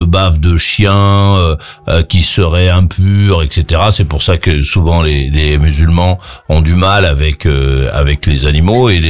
bave de chiens qui seraient impurs, etc. C'est pour ça que souvent les musulmans ont du mal avec les animaux et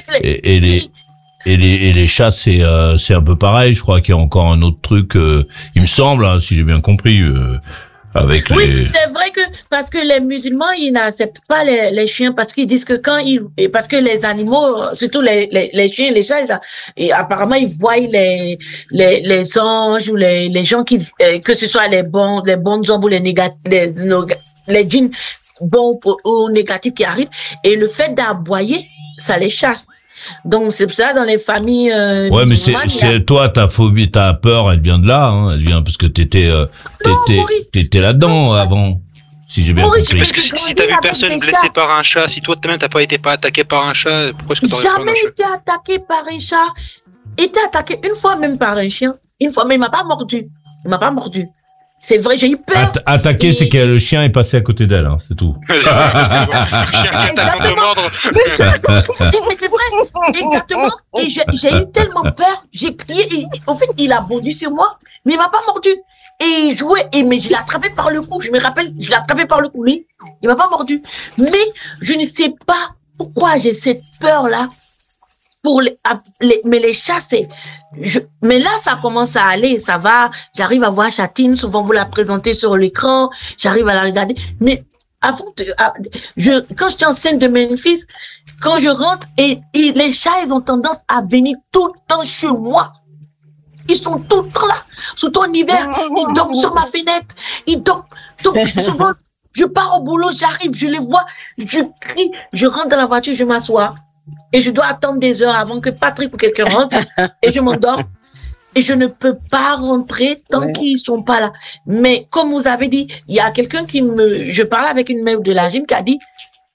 les chats c'est un peu pareil. Je crois qu'il y a encore un autre truc, il me semble, hein, si j'ai bien compris. Avec oui, c'est vrai que parce que les musulmans ils n'acceptent pas les chiens parce qu'ils disent que parce que les animaux, surtout les chiens, les chats, et apparemment ils voient les anges ou les gens qui que ce soit les bonnes ombres ou les djinns bons ou négatifs qui arrivent, et le fait d'aboyer ça les chasse. Donc c'est pour ça dans les familles ouais, mais c'est toi ta phobie, ta peur, elle vient de là, hein, elle vient parce que t'étais là-dedans avant, si j'ai bien compris. Parce que si t'as vu personne blessé par un chat, si toi même t'as pas été attaqué par un chat, pourquoi est-ce que t'aurais jamais été attaqué par un chat, été attaqué une fois même par un chien, une fois, mais il m'a pas mordu. C'est vrai, j'ai eu peur. Attaquer, c'est que le chien est passé à côté d'elle, hein, c'est tout. C'est ça, parce que le chien qui t'attend de mordre. Mais c'est vrai, exactement. Et j'ai eu tellement peur, j'ai crié. En fait, il a bondi sur moi, mais il m'a pas mordu. Et il jouait, mais je l'ai attrapé par le cou. Je me rappelle, je l'ai attrapé par le cou, mais il m'a pas mordu. Mais je ne sais pas pourquoi j'ai cette peur-là. Mais les chats, mais là, ça commence à aller, ça va, j'arrive à voir Chatine, souvent vous la présentez sur l'écran, j'arrive à la regarder, mais quand j'étais enceinte de Memphis, quand je rentre, et les chats, ils ont tendance à venir tout le temps chez moi. Ils sont tout le temps là, surtout en hiver, ils dorment sur ma fenêtre, ils dorment, souvent, je pars au boulot, j'arrive, je les vois, je crie, je rentre dans la voiture, je m'assois. Et je dois attendre des heures avant que Patrick ou quelqu'un rentre. Et je m'endors. Et je ne peux pas rentrer tant qu'ils sont pas là. Mais comme vous avez dit, il y a quelqu'un je parlais avec une mère de la gym qui a dit,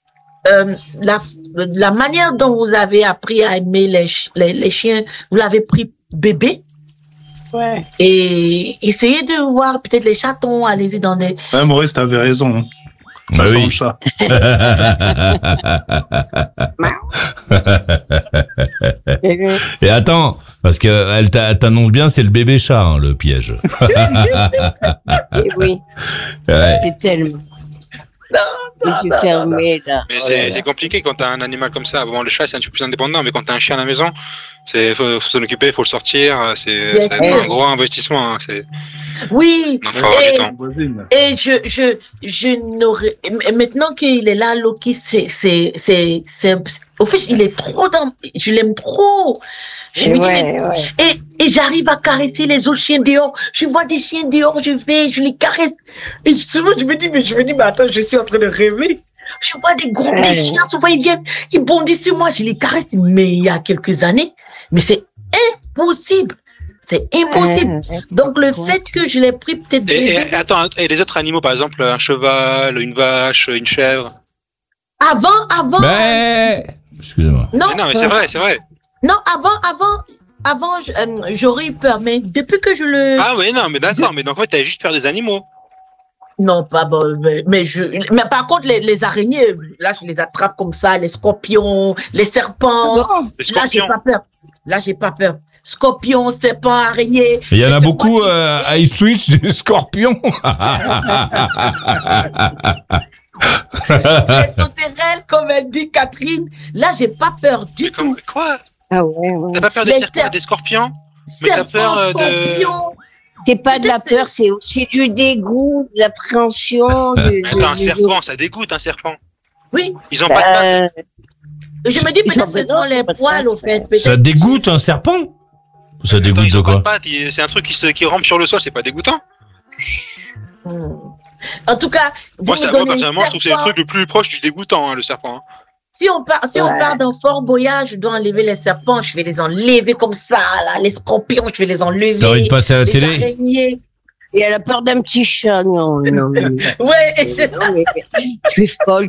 la manière dont vous avez appris à aimer les chiens, vous l'avez pris bébé. Ouais. Et essayez de voir peut-être les chatons, allez-y dans des... Ouais, Maurice, t'avais raison. Bah oui. Le chat. Et attends, parce que elle t'annonce bien, c'est le bébé chat, hein, le piège. Et oui. Ouais. C'est tellement. Les yeux fermés, là. Mais c'est compliqué quand t'as un animal comme ça. Bon, le chat, c'est un petit peu plus indépendant, mais quand t'as un chien à la maison, faut s'en occuper, faut le sortir. C'est un gros investissement. Hein, oui. Donc, faut avoir du temps. Et je n'aurais, maintenant qu'il est là, Loki, au fait, il est trop je l'aime trop. Et j'arrive à caresser les autres chiens dehors. Je vois des chiens dehors, je les caresse. Et souvent, je me dis, mais attends, je suis en train de rêver. Je vois des chiens, souvent ils viennent, ils bondissent sur moi, je les caresse. Mais il y a quelques années, mais c'est impossible. C'est impossible. Donc, le fait que je l'ai pris peut-être... Attends, et les autres animaux, par exemple, un cheval, une vache, une chèvre? Avant... Mais... Excusez-moi. Non, mais c'est vrai. Non, avant, j'aurais eu peur, mais depuis que je le... Ah oui, non, mais d'accord, mais donc en fait, t'avais juste peur des animaux. Non, pas bon, mais par contre, les araignées, là, je les attrape comme ça, les scorpions, les serpents. Là, j'ai pas peur. Scorpions, serpents, araignées. Il y en a beaucoup à Ipswich, des scorpions. Les sauterelles, comme elle dit Catherine, là, j'ai pas peur du tout. Quoi? Ah ouais. T'as pas peur des serpents et des scorpions? Mais t'as peur de... C'est pas de la peur, c'est du dégoût, de l'appréhension. Un serpent, ça dégoûte un serpent. Oui. Ils ont pas de pattes. Je me dis peut-être que ce sont les poils, au fait. Ça dégoûte un serpent? Ça dégoûte de quoi? C'est un truc qui rampe sur le sol, c'est pas dégoûtant? En tout cas, moi personnellement, je trouve que c'est le truc le plus proche du dégoûtant, hein, le serpent. Hein. Si on part dans Fort Boyard, je dois enlever les serpents, je vais les enlever comme ça, là, les scorpions, je vais les enlever. T'as envie de passer à la télé? Araignées. Et elle a peur d'un petit chat, non. Ouais, tu es folle.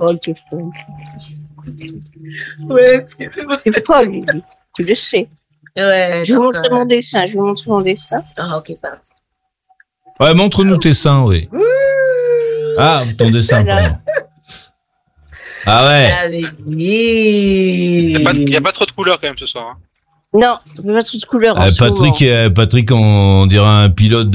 Ouais, tu es folle, Lily. Tu le sais. Ouais. Je vais vous montrer mon dessin. Ah, ok, pardon. Ouais, montre-nous tes seins, oui. Ah, ton dessin, pardon. Ah ouais. Il y a pas trop de couleurs quand même ce soir. Hein. Non, il n'y a pas trop de couleurs. Patrick, on dirait un pilote